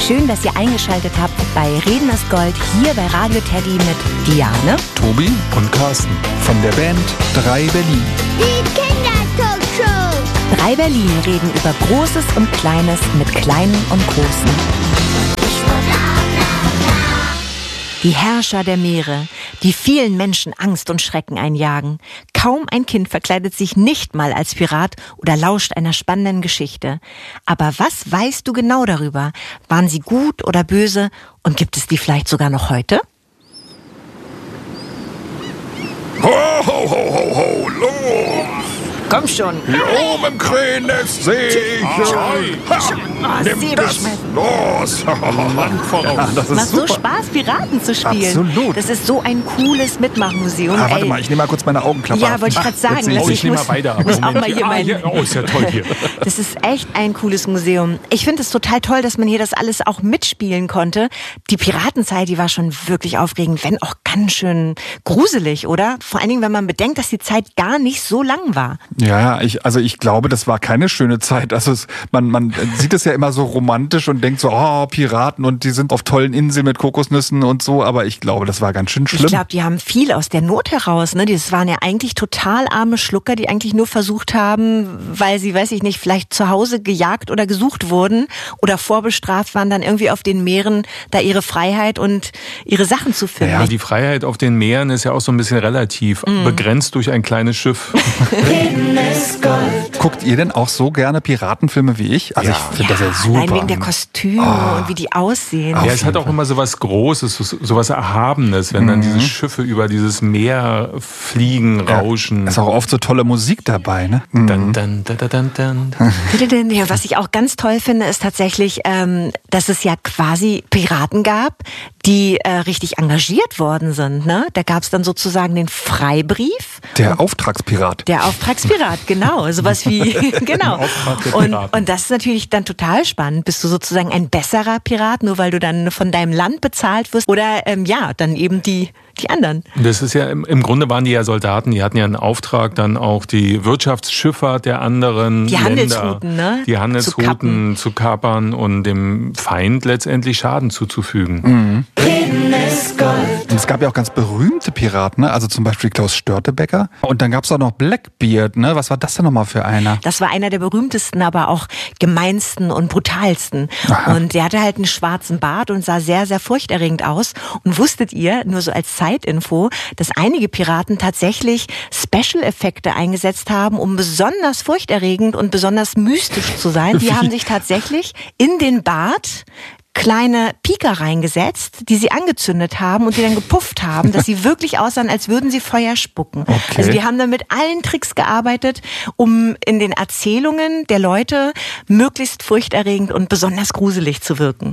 Schön, dass ihr eingeschaltet habt bei Reden ist Gold hier bei Radio Teddy mit Diane, Tobi und Carsten von der Band 3 Berlin. Die Kindertalkshow. 3 Berlin reden über Großes und Kleines mit Kleinen und Großen. Die Herrscher der Meere, die vielen Menschen Angst und Schrecken einjagen. Kaum ein Kind verkleidet sich nicht mal als Pirat oder lauscht einer spannenden Geschichte. Aber was weißt du genau darüber? Waren sie gut oder böse? Und gibt es die vielleicht sogar noch heute? Ho, ho, ho, ho, ho, los! Komm schon. Hier oben im Krähennest sehe ich nimm das los! Land voraus. Das Macht so Spaß, Piraten zu spielen. Absolut. Das ist so ein cooles Mitmachmuseum. Warte mal, ich nehme mal kurz meine Augenklappe ab. Ja, wollte ich gerade sagen. Ich nehme mal beide ab. Muss auch mal hier Oh, ist ja toll hier. Das ist echt ein cooles Museum. Ich finde es total toll, dass man hier das alles auch mitspielen konnte. Die Piratenzeit, die war schon wirklich aufregend, wenn auch ganz schön gruselig, oder? Vor allen Dingen, wenn man bedenkt, dass die Zeit gar nicht so lang war. Ja, ich glaube, das war keine schöne Zeit. Also man sieht es ja immer so romantisch und denkt so, oh, Piraten und die sind auf tollen Inseln mit Kokosnüssen und so, aber ich glaube, das war ganz schön schlimm. Ich glaube, die haben viel aus der Not heraus, ne? Das waren ja eigentlich total arme Schlucker, die eigentlich nur versucht haben, weil sie, weiß ich nicht, vielleicht zu Hause gejagt oder gesucht wurden oder vorbestraft waren, dann irgendwie auf den Meeren da ihre Freiheit und ihre Sachen zu finden. Ja, die Freiheit auf den Meeren ist ja auch so ein bisschen relativ, begrenzt durch ein kleines Schiff. Guckt ihr denn auch so gerne Piratenfilme wie ich? Also ich finde das ja super. Allein wegen der Kostüme und wie die aussehen. Ja, es hat auch immer so was Großes, so was Erhabenes, wenn dann diese Schiffe über dieses Meer fliegen, rauschen. Ja, ist auch oft so tolle Musik dabei, ne? Dun, dun, dun, dun, dun. Ja, was ich auch ganz toll finde, ist tatsächlich, dass es ja quasi Piraten gab, die richtig engagiert worden sind. Ne? Da gab es dann sozusagen den Freibrief. Der Auftragspirat. Der Auftragspirat, genau. Sowas wie, genau. Und das ist natürlich dann total spannend. Bist du sozusagen ein besserer Pirat, nur weil du dann von deinem Land bezahlt wirst? Oder dann eben die anderen. Das ist ja, im Grunde waren die ja Soldaten, die hatten ja einen Auftrag, dann auch die Wirtschaftsschifffahrt der anderen die Länder. Handelsrouten, ne? Die Handelsrouten zu kapern und dem Feind letztendlich Schaden zuzufügen. Und es gab ja auch ganz berühmte Piraten, ne? Also zum Beispiel Klaus Störtebeker. Und dann gab es auch noch Blackbeard, ne? Was war das denn nochmal für einer? Das war einer der berühmtesten, aber auch gemeinsten und brutalsten. Aha. Und der hatte halt einen schwarzen Bart und sah sehr, sehr furchterregend aus. Und wusstet ihr, nur so als Zeitinfo, dass einige Piraten tatsächlich Special-Effekte eingesetzt haben, um besonders furchterregend und besonders mystisch zu sein. Die haben sich tatsächlich in den Bart kleine Pieker reingesetzt, die sie angezündet haben und die dann gepufft haben, dass sie wirklich aussahen, als würden sie Feuer spucken. Okay. Also die haben dann mit allen Tricks gearbeitet, um in den Erzählungen der Leute möglichst furchterregend und besonders gruselig zu wirken.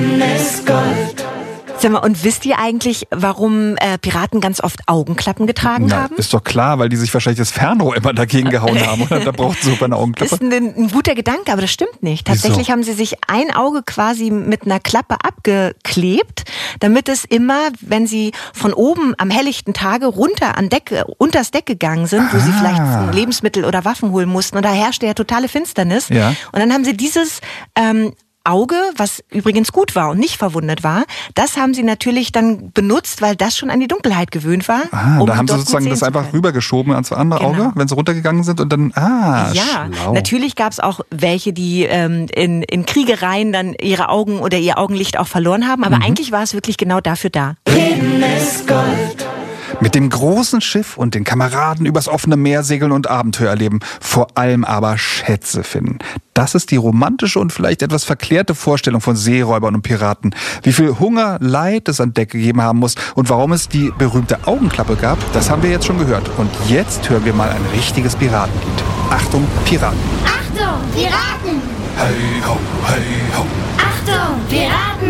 Sag mal, und wisst ihr eigentlich, warum Piraten ganz oft Augenklappen getragen haben? Ist doch klar, weil die sich wahrscheinlich das Fernrohr immer dagegen gehauen haben. Oder? Da braucht es sogar eine Augenklappe. Das ist ein guter Gedanke, aber das stimmt nicht. Tatsächlich haben sie sich ein Auge quasi mit einer Klappe abgeklebt, damit es immer, wenn sie von oben am helllichten Tage runter unters Deck gegangen sind, wo sie vielleicht Lebensmittel oder Waffen holen mussten, und da herrschte ja totale Finsternis. Ja. Und dann haben sie dieses Auge, was übrigens gut war und nicht verwundet war, das haben sie natürlich dann benutzt, weil das schon an die Dunkelheit gewöhnt war. Da haben sie sozusagen das einfach rübergeschoben ans andere Auge, wenn sie runtergegangen sind und dann, schlau. Natürlich gab es auch welche, die in Kriegereien dann ihre Augen oder ihr Augenlicht auch verloren haben, aber eigentlich war es wirklich genau dafür da. Mit dem großen Schiff und den Kameraden übers offene Meer segeln und Abenteuer erleben, vor allem aber Schätze finden. Das ist die romantische und vielleicht etwas verklärte Vorstellung von Seeräubern und Piraten. Wie viel Hunger, Leid es an Deck gegeben haben muss und warum es die berühmte Augenklappe gab, das haben wir jetzt schon gehört. Und jetzt hören wir mal ein richtiges Piratenlied. Achtung, Piraten! Achtung, Piraten! Hey ho, hey ho! Achtung, Piraten!